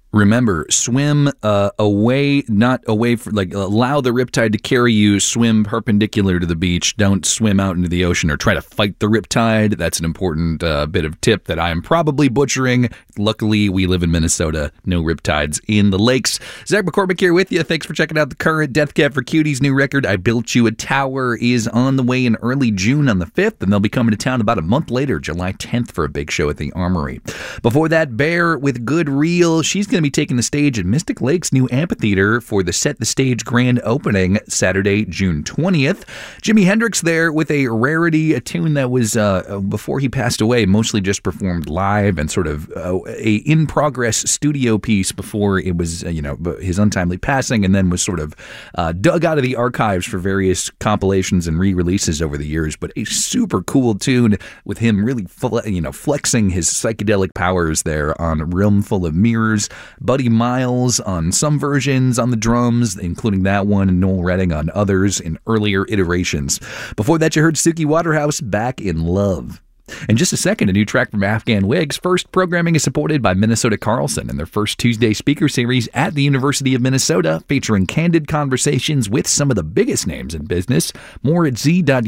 Remember, swim away, not away from, allow the riptide to carry you, swim perpendicular to the beach. Don't swim out into the ocean or try to fight the riptide. That's an important bit of tip that I am probably butchering. Luckily, we live in Minnesota. No riptides in the lakes. Zach McCormick here with you. Thanks for checking out the current Death Cab for Cuties new record, I Built You a Tower, is on the way in early June on the 5th, and they'll be coming to town about a month later, July 10th, for a big show at the Armory. Before that, Bear with Good Reel. She's going to be taking the stage at Mystic Lake's new amphitheater for the Set the Stage grand opening Saturday, June 20th. Jimi Hendrix there with a rarity, a tune that was, before he passed away, mostly just performed live and sort of a in-progress studio piece before it was, his untimely passing, and then was sort of dug out of the archives for various compilations and re-releases over the years. But a super cool tune with him really, flexing his psychedelic powers there on Room Full of Mirrors. Buddy Miles on some versions on the drums, including that one, and Noel Redding on others in earlier iterations. Before that, you heard Suki Waterhouse, Back in Love. In just a second, a new track from Afghan Wigs. First, programming is supported by Minnesota Carlson and their first Tuesday speaker series at the University of Minnesota, featuring candid conversations with some of the biggest names in business. More at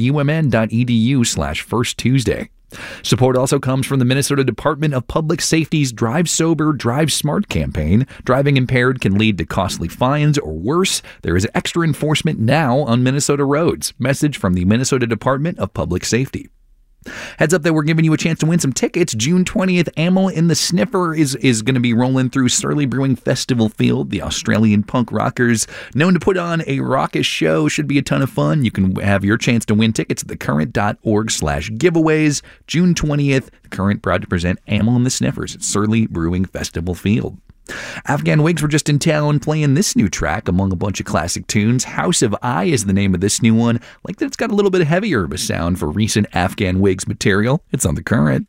z.umn.edu/firsttuesday. Support also comes from the Minnesota Department of Public Safety's Drive Sober, Drive Smart campaign. Driving impaired can lead to costly fines or worse. There is extra enforcement now on Minnesota roads. Message from the Minnesota Department of Public Safety. Heads up that we're giving you a chance to win some tickets. June 20th, Amyl in the Sniffer is going to be rolling through Surly Brewing Festival Field. The Australian punk rockers, known to put on a raucous show, should be a ton of fun. You can have your chance to win tickets at thecurrent.org/giveaways. June 20th, The Current proud to present Amyl in the Sniffers at Surly Brewing Festival Field. Afghan Wigs were just in town playing this new track among a bunch of classic tunes. House of I is the name of this new one. Like that it's got a little bit heavier of a sound for recent Afghan Wigs material. It's on The Current.